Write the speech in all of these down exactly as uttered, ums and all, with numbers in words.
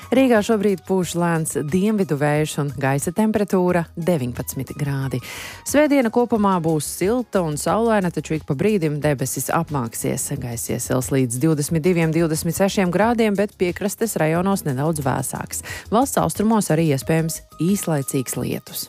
Rīgā šobrīd pūš lēns dienvidu vējš un gaisa temperatūra deviņpadsmit grādi. Svētdiena kopumā būs silta un saulaina, taču ik pa brīdim debesis apmāksies. Gaisa iesils līdz divdesmit diviem, divdesmit sešiem grādiem, bet piekrastes rajonos nedaudz vēsāks. Valsts austrumos arī iespējams īslaicīgs lietus.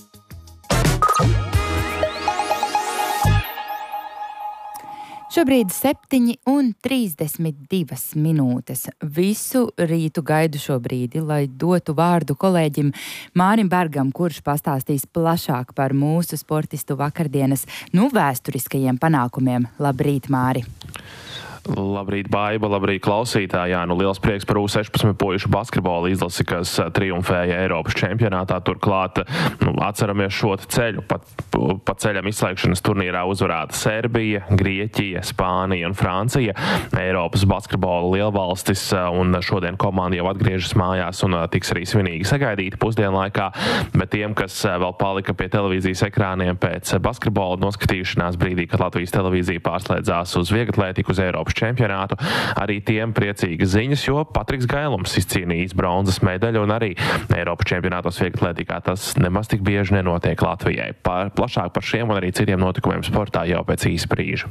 Šobrīd septiņi un trīsdesmit divas minūtes. Visu rītu gaidu šo brīdi, lai dotu vārdu kolēģim Mārim Bergam, kurš pastāstīs plašāk par mūsu sportistu vakardienas, nu, vēsturiskajiem panākumiem. Labrīt, Māri! Labrīt, Baiba, labrīt, klausītāji. Jā, nu liels prieks par U sešpadsmit puišu basketbola izlasi, kas triumfēja Eiropas čempionātā. Turklāt, nu, atceramies šo ceļu. Pat, pa ceļam izslēgšanas turnīrā uzvarēta Serbija, Grieķija, Spānija un Francija. Eiropas basketbola lielvalstis, un šodien komanda jau atgriežas mājās un tiks arī svinīgi sagaidīti pusdienlaikā. Bet tiem, kas vēl palika pie televīzijas ekrāniem pēc basketbola noskatīšanās brīdī, kad Latvijas televīzija pārslēdzās uz vieglatlētiku, uz Eiropas čempionātu, arī tiem priecīgas ziņas, jo Patriks Gailums izcīnījis bronzas medaļu un arī Eiropas čempionātos vieglatlētikā tas nemaz tik bieži nenotiek Latvijai. Par, plašāk par šiem un arī citiem notikumiem sportā jau pēc īsa brīža.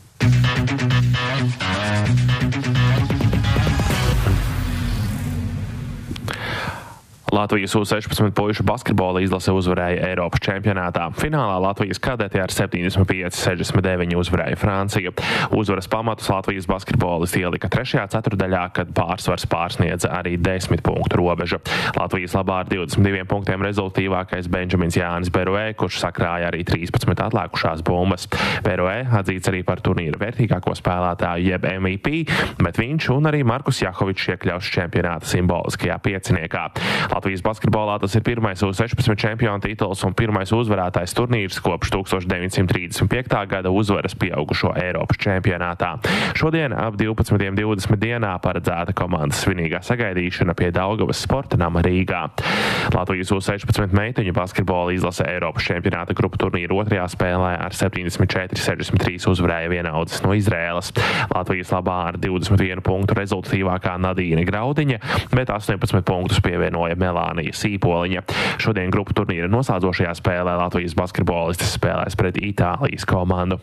Latvijas U sešpadsmit puišu basketbola izlase uzvarēja Eiropas čempionātā. Finālā Latvijas kadeti ar septiņdesmit pieci sešdesmit deviņi uzvarēja Franciju. Uzvaras pamatus Latvijas basketbolisti ielika trešajā ceturdaļā, kad pārsvars pārsniedza arī desmit punktu robežu. Latvijas labā ar divdesmit diviem punktiem rezultīvākais Benžamins Jānis Beruē, kurš sakrāja arī trīspadsmit atlēkušās bumbas. Beruē atzīts arī par turnīra vērtīgāko spēlētāju jeb M V P, bet viņš un arī Markus Jahovičs iekļaus čempionāta simboliskajā pieciniekā. Latvijas basketbolā tas ir pirmais U sešpadsmit čempionu tituls un pirmais uzvarētājs turnīrs kopš tūkstoš deviņsimt trīsdesmit piektā gada uzvaras pieaugušo Eiropas čempionātā. Šodien ap divpadsmit divdesmit dienā paredzēta komandas svinīgā sagaidīšana pie Daugavas sporta nama Rīgā. Latvijas U sešpadsmit meiteņu basketbola izlase Eiropas čempionāta grupu turnīru otrajā spēlē ar septiņdesmit četri sešdesmit trīs uzvarēja vienaudzes no Izraēlas. Latvijas labā ar divdesmit vienu punktu rezultatīvākā Nadīne Graudiņa, bet astoņpadsmit punktus pievienoja Melānija Sīpoliņa. Šodien grupu turnīra noslēdzošajā spēlē Latvijas basketbolistis spēlēs pret Itālijas komandu.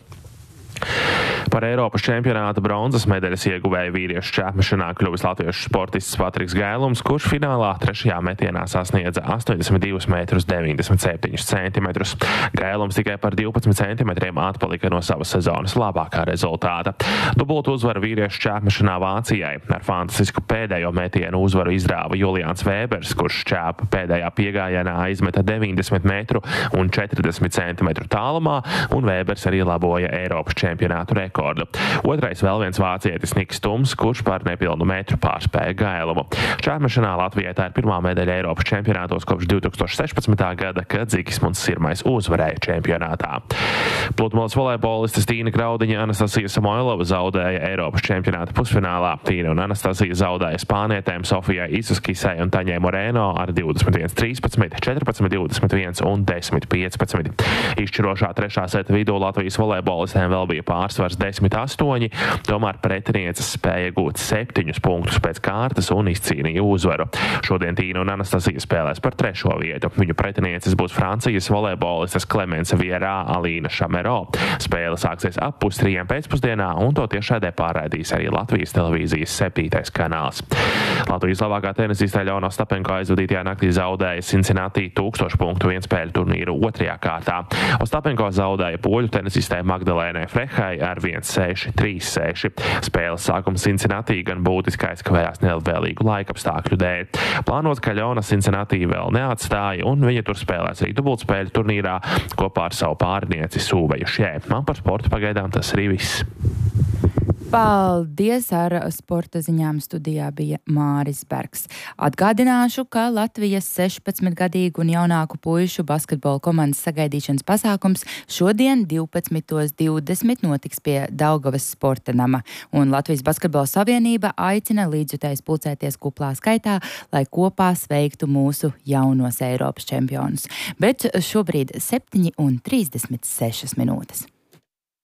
Par Eiropas čempionāta bronzas medaļas ieguvēju vīriešu čēpmešanā kļuvis latviešu sportists Patriks Gailums, kurš finālā trešajā metienā sasniedza astoņdesmit divus metrus deviņdesmit septiņus centimetrus. Gailums tikai par divpadsmit centimetriem atpalika no savas sezonas labākā rezultāta. Dubultu uzvaru vīriešu čēpmešanā Vācijai. Ar fantastisku pēdējo metienu uzvaru izrāva Julians Vēbers, kurš čēpa pēdējā piegājienā aizmeta deviņdesmit metru un četrdesmit centimetru tālumā, un Vēbers arī laboja Eiropas čempionātu rekordu. Otrais vēl viens vācietis Niks Tums, kurš par nepilnu metru pārspēja Gailumu. Čēpmešanā Latvijai tā ir pirmā medaļa Eiropas čempionātos kopš divtūkstoš sešpadsmitā gada, kad Zigismunds Sirmais uzvarēja čempionātā. Pludmales volejbolistes Tīna Graudiņa, Anastasija Samoilova zaudēja Eiropas čempionāta pusfinālā. Tīna un Anastasija zaudēja spānietēm Sofijai Isuskisai un Taņai Moreno ar divdesmit viens trīspadsmit, četrpadsmit divdesmit viens un desmit piecpadsmit. Izšķirošā trešā seta vidū Latvijas volejbolistēm vēl bija pārsvars desmit astoņi, tomēr pretinieces spēja gūt septiņus punktus pēc kārtas un izcīnīja uzvaru. Šodien Tīna un Anastasija spēlēs par trešo vietu. Viņu pretinieces būs Francijas volejbolistes Clemence Vierā, Alīna Šamero. Spēle sāksies ap pustrijiem pēcpusdienā, un to tiešraidē pārraidīs arī Latvijas televīzijas septītais kanāls. Latvijas labākā tenisiste Aļona Ostapenko aizvadītajā naktī zaudēja Cincinnati tūkstošu punktu vienspēļu turnīru otrajā kārtā. Ostapenko zaudēja poļu tenisistē Magdalēnai Frehai ar viens seši, trīs seši. Spēles sākums Cincinnati gan būtiski aizkavējās nelabvēlīgu laikapstākļu dēļ. Plānots, ka Aļona Cincinnati vēl neatstāja, un viņa tur spēlēs arī dubultspēļu turnīrā kopā ar savu pārnieci Sūveju Šē. Man par sportu pagaidām tas arī viss. Paldies! Ar sporta ziņām studijā bija Māris Bergs. Atgādināšu, ka Latvijas sešpadsmitgadīgu un jaunāku puišu basketbola komandas sagaidīšanas pasākums šodien divpadsmit divdesmit notiks pie Daugavas sporta nama, un Latvijas basketbola savienība aicina līdzjutējus pulcēties kuplā skaitā, lai kopā sveiktu mūsu jaunos Eiropas čempionus. Bet šobrīd septiņi un trīsdesmit sešas minūtes.